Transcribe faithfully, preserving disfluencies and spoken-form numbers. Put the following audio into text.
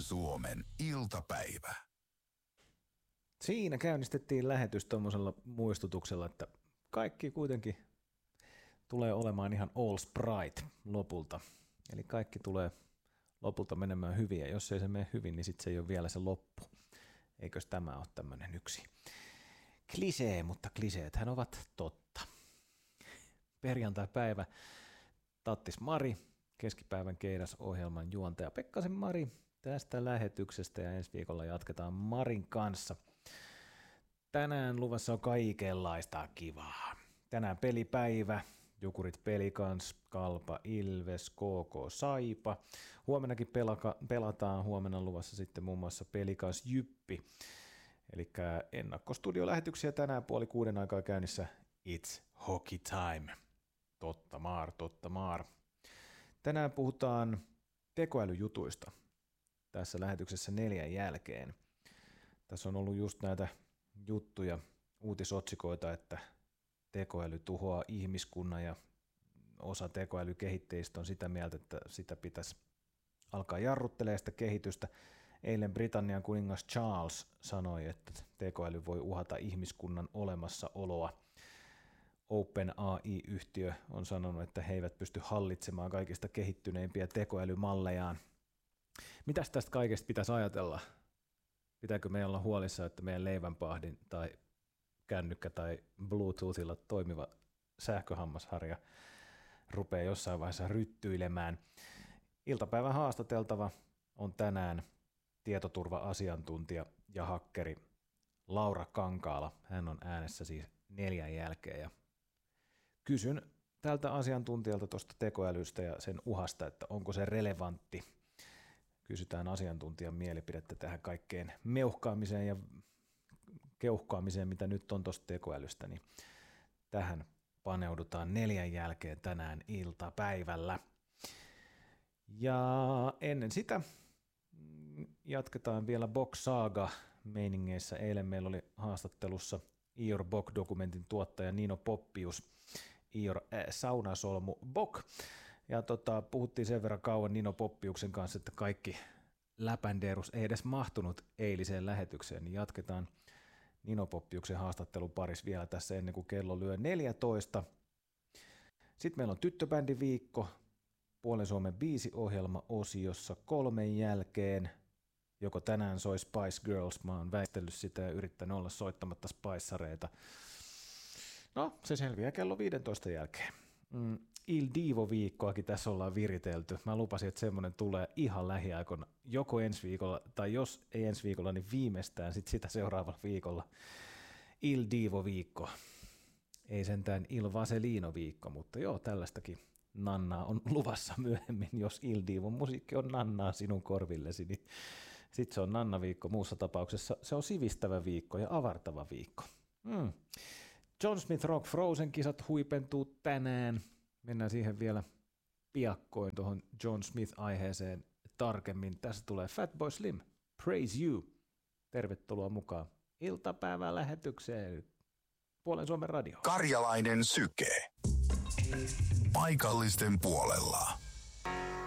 Suomen iltapäivä. Siinä käynnistettiin lähetys tuommoisella muistutuksella, että kaikki kuitenkin tulee olemaan ihan all sprite lopulta. Eli kaikki tulee lopulta menemään hyvin, ja jos ei se mene hyvin, niin sitten se ei ole vielä se loppu. Eikös tämä ole tämmöinen yksi klisee, mutta kliseethän ovat totta. Perjantai-päivä, Tattis Mari, keskipäivän Keidas-ohjelman juontaja Pekkasen Mari tästä lähetyksestä, ja ensi viikolla jatketaan Marin kanssa. Tänään luvassa on kaikenlaista kivaa. Tänään pelipäivä, Jukurit Pelikans, Kalpa Ilves, K K Saipa. Huomennakin pelaka, pelataan, huomenna luvassa sitten muun muassa Pelikans Jyppi. Eli ennakkostudiolähetyksiä tänään puoli kuuden aikaa käynnissä. It's hockey time. Totta maar, totta maar. Tänään puhutaan tekoälyjutuista tässä lähetyksessä neljän jälkeen. Tässä on ollut just näitä juttuja, uutisotsikoita, että tekoäly tuhoaa ihmiskunnan, ja osa tekoälykehitteistä on sitä mieltä, että sitä pitäisi alkaa jarruttelemaan sitä kehitystä. Eilen Britannian kuningas Charles sanoi, että tekoäly voi uhata ihmiskunnan olemassaoloa. OpenAI-yhtiö on sanonut, että he eivät pysty hallitsemaan kaikista kehittyneimpiä tekoälymallejaan. Mitäs tästä kaikesta pitäisi ajatella? Pitääkö meidän olla huolissa, että meidän leivänpahdin tai kännykkä tai Bluetoothilla toimiva sähköhammasharja rupeaa jossain vaiheessa ryttyilemään? Iltapäivän haastateltava on tänään tietoturva-asiantuntija ja hakkeri Laura Kankaala. Hän on äänessä siis neljän jälkeen, ja kysyn tältä asiantuntijalta tuosta tekoälystä ja sen uhasta, että onko se relevantti. Kysytään asiantuntijan mielipidettä tähän kaikkeen meuhkaamiseen ja keuhkaamiseen, mitä nyt on tuosta tekoälystä, niin tähän paneudutaan neljän jälkeen tänään iltapäivällä. Ja ennen sitä jatketaan vielä Bok Saga -meiningeissä. Eilen meillä oli haastattelussa Ior Bok-dokumentin tuottaja Nino Poppius, Ior äh, saunasolmu Bok. Ja tota, puhuttiin sen verran kauan Nino Poppiuksen kanssa, että kaikki läpänderus ei edes mahtunut eiliseen lähetykseen, niin jatketaan Nino Poppiuksen haastattelun paris vielä tässä ennen kuin kello lyö neljätoista. Sitten meillä on tyttöbändin viikko, Puolen Suomen biisiohjelma-osiossa kolmen jälkeen. Joko tänään soi Spice Girls, mä oon väistellyt sitä ja yrittänyt olla soittamatta Spiceareita. No, se selviää kello viidentoista jälkeen. Mm, Il Divo-viikkoakin tässä ollaan viritelty. Mä lupasin, että semmoinen tulee ihan lähiaikoina, joko ensi viikolla, tai jos ei ensi viikolla, niin viimeistään sit sitä seuraavalla viikolla. Il Divo-viikko. Ei sentään Il Vaselino-viikko, mutta joo, tällaistakin nannaa on luvassa myöhemmin. Jos Il Divon musiikki on nannaa sinun korvillesi, niin sitten se on nanna-viikko. Muussa tapauksessa se on sivistävä viikko ja avartava viikko. Mm. John Smith Rock Frozen-kisat huipentuu tänään. Mennään siihen vielä piakkoin tuohon John Smith-aiheeseen tarkemmin. Tässä tulee Fatboy Slim, Praise You. Tervetuloa mukaan iltapäivän lähetykseen Puolen Suomen radio. Karjalainen Syke. Paikallisten puolella.